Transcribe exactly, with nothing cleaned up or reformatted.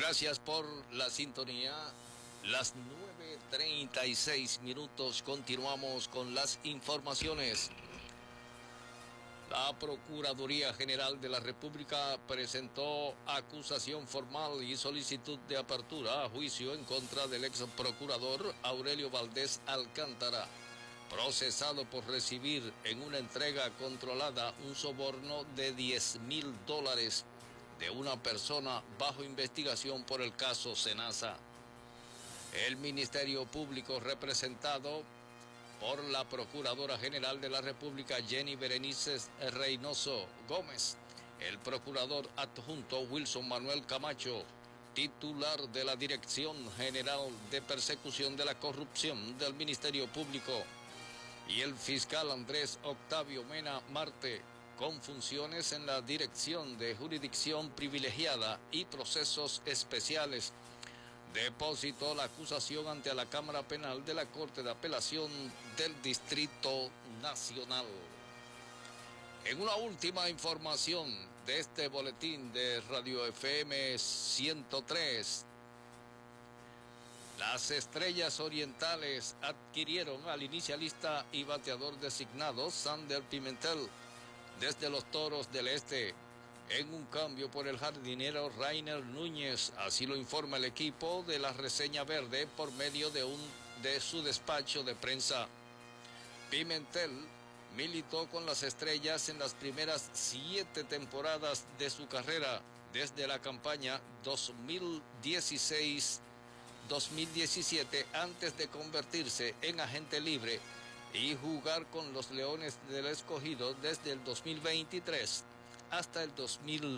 Gracias por la sintonía. Las nueve treinta y seis minutos, continuamos con las informaciones. La Procuraduría General de la República presentó acusación formal y solicitud de apertura a juicio en contra del ex procurador Aurelio Valdés Alcántara, procesado por recibir en una entrega controlada un soborno de diez mil dólares de una persona bajo investigación por el caso Senasa. El Ministerio Público, representado por la Procuradora General de la República Jenny Berenice Reynoso Gómez, el Procurador Adjunto Wilson Manuel Camacho, titular de la Dirección General de Persecución de la Corrupción del Ministerio Público, y el fiscal Andrés Octavio Mena Marte, con funciones en la Dirección de Jurisdicción Privilegiada y Procesos Especiales, depositó la acusación ante la Cámara Penal de la Corte de Apelación del Distrito Nacional. En una última información de este boletín de Radio F M ciento tres, las Estrellas Orientales adquirieron al inicialista y bateador designado Sander Pimentel desde los Toros del Este, en un cambio por el jardinero Rainer Núñez. Así lo informa el equipo de la Reseña Verde por medio de, un, de su despacho de prensa. Pimentel militó con las Estrellas en las primeras siete temporadas de su carrera, desde la campaña dos mil dieciséis dos mil diecisiete, antes de convertirse en agente libre y jugar con los Leones del Escogido desde el dos mil veintitrés hasta el dos mil